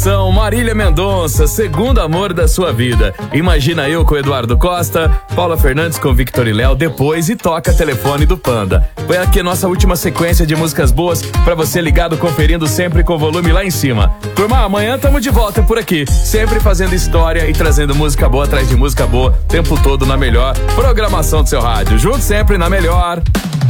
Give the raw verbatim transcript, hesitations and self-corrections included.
Atenção, Marília Mendonça, segundo amor da sua vida. Imagina eu com Eduardo Costa, Paula Fernandes com Victor e Léo depois e toca telefone do Panda. Foi aqui a nossa última sequência de músicas boas pra você ligado, conferindo sempre com o volume lá em cima. Turma, amanhã tamo de volta por aqui, sempre fazendo história e trazendo música boa atrás de música boa, tempo todo na melhor programação do seu rádio. Junto sempre na melhor.